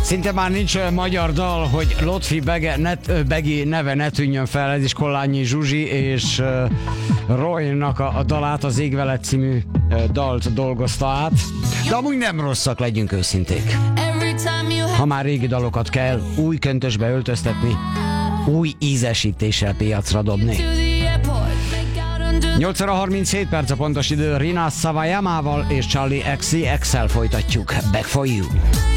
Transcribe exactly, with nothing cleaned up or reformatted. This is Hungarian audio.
Szinte már nincs olyan magyar dal, hogy Lotfi Bege, net, Begi neve ne tűnjön fel, ez is Kollányi Zsuzsi és uh, Roynak a, a dalát, az Ég veled című uh, dalt dolgozta át. De amúgy nem rosszak, legyünk őszinték. Ha már régi dalokat kell új köntösbe öltöztetni, új ízesítéssel piacra dobni. nyolc óra harminchét perc a pontos idő, Rina Savayamával és Charlie X C X-el folytatjuk. Back for you.